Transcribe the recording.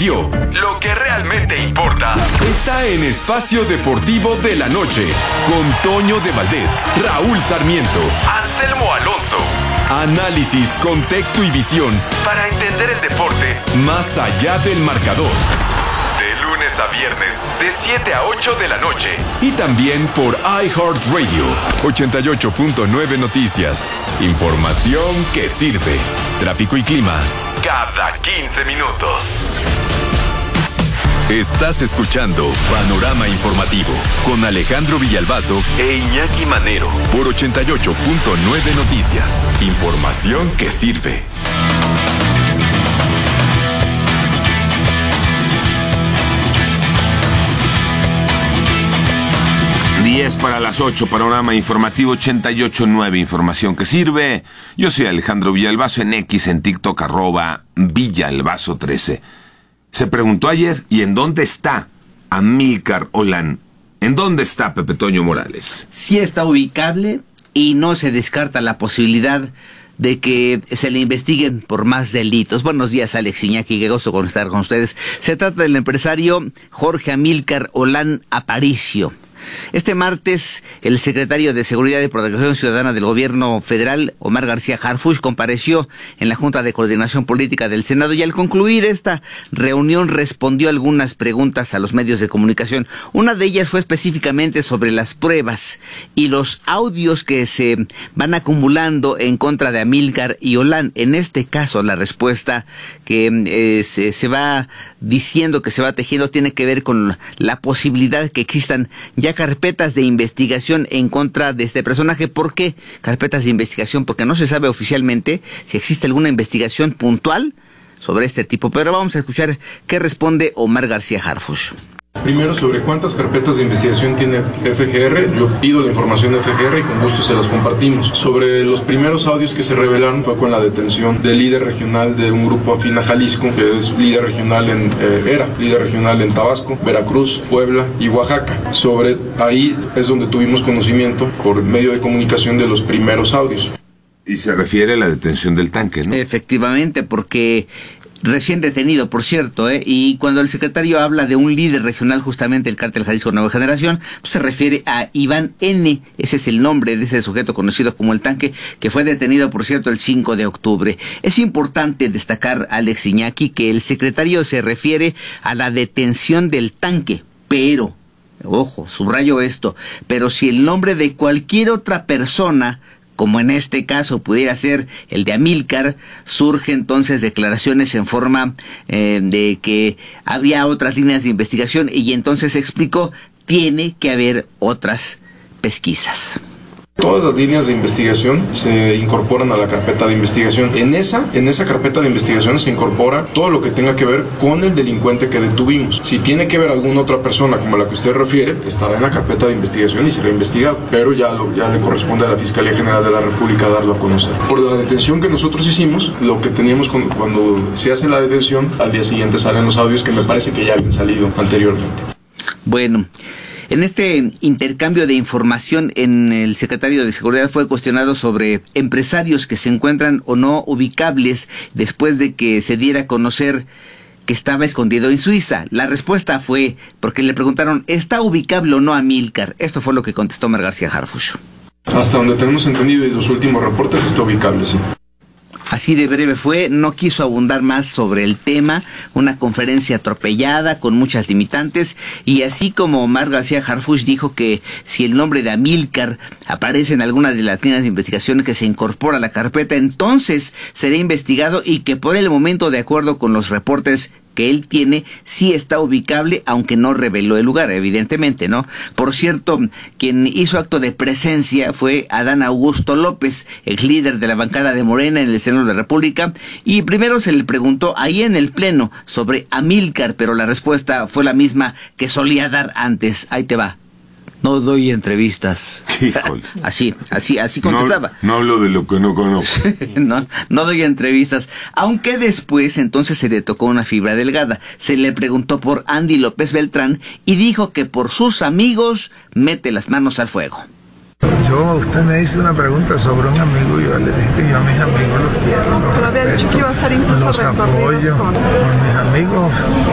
decidió. Lo que realmente importa está en Espacio Deportivo de la Noche, con Toño de Valdés, Raúl Sarmiento, Anselmo Alonso. Análisis, contexto y visión para entender el deporte más allá del marcador. De lunes a viernes, de 7 a 8 de la noche. Y también por iHeartRadio, 88.9 Noticias. Información que sirve. Tráfico y clima cada 15 minutos. Estás escuchando Panorama Informativo con Alejandro Villalbazo e Iñaki Manero por 88.9 Noticias. Información que sirve. 10 para las 8, Panorama Informativo 88.9, información que sirve. Yo soy Alejandro Villalbazo, en X, en TikTok, @Villalbazo13. Se preguntó ayer, ¿y en dónde está Amílcar Olán? ¿En dónde está Pepe Toño Morales? Sí está ubicable y no se descarta la posibilidad de que se le investiguen por más delitos. Buenos días, Alex, Iñaki, qué gusto con estar con ustedes. Se trata del empresario Jorge Amílcar Olán Aparicio. Este martes, el secretario de Seguridad y Protección Ciudadana del Gobierno Federal, Omar García Harfuch, compareció en la Junta de Coordinación Política del Senado y al concluir esta reunión respondió algunas preguntas a los medios de comunicación. Una de ellas fue específicamente sobre las pruebas y los audios que se van acumulando en contra de Amílcar y Olán. En este caso, la respuesta que se va diciendo, que se va tejiendo, tiene que ver con la posibilidad que existan ya carpetas de investigación en contra de este personaje. ¿Por qué carpetas de investigación? Porque no se sabe oficialmente si existe alguna investigación puntual sobre este tipo. Pero vamos a escuchar qué responde Omar García Harfuch. Primero, sobre cuántas carpetas de investigación tiene FGR. Yo pido la información de FGR y con gusto se las compartimos. Sobre los primeros audios que se revelaron fue con la detención del líder regional de un grupo afín a Jalisco, que es líder regional era líder regional en Tabasco, Veracruz, Puebla y Oaxaca. Sobre ahí es donde tuvimos conocimiento por medio de comunicación de los primeros audios. Y se refiere a la detención del tanque, ¿no? Efectivamente, porque recién detenido, por cierto, y cuando el secretario habla de un líder regional, justamente el Cártel Jalisco Nueva Generación, pues se refiere a Iván N., ese es el nombre de ese sujeto conocido como el tanque, que fue detenido, por cierto, el 5 de octubre. Es importante destacar, Alex, Iñaki, que el secretario se refiere a la detención del tanque, pero, ojo, subrayo esto, pero si el nombre de cualquier otra persona, como en este caso pudiera ser el de Amílcar, surge entonces declaraciones en forma de que había otras líneas de investigación y entonces explicó, tiene que haber otras pesquisas. Todas las líneas de investigación se incorporan a la carpeta de investigación. En esa carpeta de investigación se incorpora todo lo que tenga que ver con el delincuente que detuvimos. Si tiene que ver alguna otra persona como la que usted refiere, estará en la carpeta de investigación y será investigado. Pero ya le corresponde a la Fiscalía General de la República darlo a conocer. Por la detención que nosotros hicimos, lo que teníamos cuando se hace la detención, al día siguiente salen los audios que me parece que ya habían salido anteriormente. Bueno, en este intercambio de información, el secretario de Seguridad fue cuestionado sobre empresarios que se encuentran o no ubicables después de que se diera a conocer que estaba escondido en Suiza. La respuesta fue porque le preguntaron, ¿está ubicable o no Amílcar? Esto fue lo que contestó Omar García Harfuch. Hasta donde tenemos entendido y los últimos reportes está ubicable, sí. Así de breve fue, no quiso abundar más sobre el tema, una conferencia atropellada con muchas limitantes, y así como Omar García Harfuch dijo que si el nombre de Amílcar aparece en alguna de las líneas de investigación que se incorpora a la carpeta, entonces será investigado y que por el momento, de acuerdo con los reportes que él tiene, sí está ubicable, aunque no reveló el lugar, evidentemente, ¿no? Por cierto, quien hizo acto de presencia fue Adán Augusto López, ex líder de la bancada de Morena en el Senado de la República, y primero se le preguntó ahí en el Pleno sobre Amílcar, pero la respuesta fue la misma que solía dar antes. Ahí te va. No doy entrevistas. Híjole. Así contestaba. No hablo de lo que no conozco. No doy entrevistas. Aunque después entonces se le tocó una fibra delgada. Se le preguntó por Andy López Beltrán y dijo que por sus amigos mete las manos al fuego. Usted me hizo una pregunta sobre un amigo y yo le dije que yo a mis amigos los quiero. Pero había dicho que iba a hacer incluso los apoyo con mis amigos.